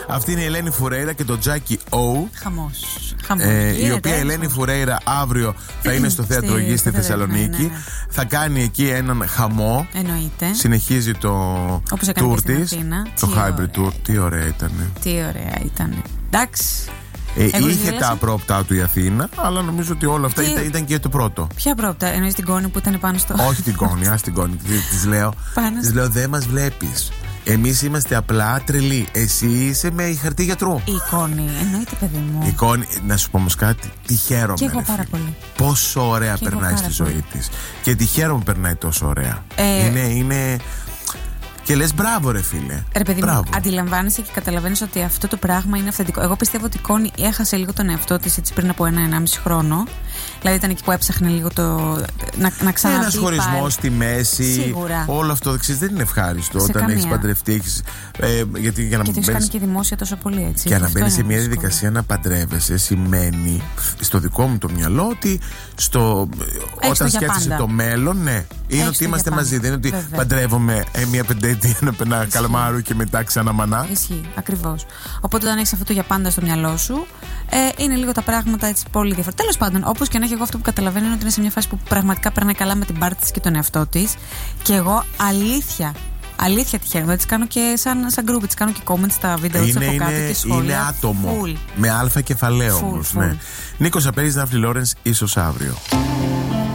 Αυτή είναι η Ελένη Φουρέιρα και το Τζάκι Ο. Χαμός. Η οποία Ελένη Φουρέιρα αύριο θα είναι στο Θέατρο Γη στη Θεσσαλονίκη. Ναι. Θα κάνει εκεί έναν χαμό. Εννοείται. Συνεχίζει το tour της. Το hybrid tour. Τι ωραία ήταν. Τι ωραία ήταν. Εντάξει. Είχε τα απρόπτα του η Αθήνα, αλλά νομίζω ότι όλα αυτά ήταν και το πρώτο. Ποια απρόπτα, εννοείς την Κόνη που ήταν πάνω στο. Όχι την Κόνη, ας την Κόνη. Της λέω, δεν μας βλέπεις. Εμείς είμαστε απλά τρελοί. Εσύ είσαι με χαρτί γιατρού. Η Κόνη, εννοείται, παιδί μου. Η Κόνη, να σου πω όμως κάτι, τη χαίρομαι. Και εγώ πάρα πολύ. Πόσο ωραία περνάει στη ζωή της. Και τη χαίρομαι περνάει τόσο ωραία. Είναι. Και λες μπράβο, ρε φίλε. Ρε παιδί μου, αντιλαμβάνεσαι και καταλαβαίνεις ότι αυτό το πράγμα είναι αυθεντικό. Εγώ πιστεύω ότι η Κόνη έχασε λίγο τον εαυτό της έτσι πριν από 1-1,5 χρόνο. Δηλαδή ήταν εκεί που έψαχνε λίγο να ξαναδεί. Ένας χωρισμός στη μέση. Σίγουρα. Όλο αυτό δεν είναι ευχάριστο όταν έχεις παντρευτεί. Γιατί για να και το έχεις κάνει και δημόσια τόσο πολύ έτσι. Για να μπαίνεις σε μια διαδικασία να παντρεύεσαι σημαίνει στο δικό μου το μυαλό ότι όταν σκέφτεσαι το μέλλον, ναι, είναι ότι είμαστε μαζί. Δεν είναι ότι παντρεύομαι μια πενταετία ένα καλαμάρου και μετά ξαναμανά. Ισχύει, ακριβώς. Οπότε όταν έχεις αυτό το για πάντα στο μυαλό σου, είναι λίγο τα πράγματα έτσι πολύ διαφορετικά. Τέλος πάντων, όπως και να έχει, εγώ αυτό που καταλαβαίνω είναι ότι είναι σε μια φάση που πραγματικά περνάει καλά με την πάρτη της και τον εαυτό της. Και εγώ αλήθεια τη χαίρομαι. Έτσι κάνω και σαν group, έτσι κάνω και comments στα βίντεο της από κάτω και σχόλια. Είναι άτομο. Με αλφα κεφαλαίο όμως. Ναι. Νίκος Απέρης, Δάφνη Λόρενς, ίσως αύριο.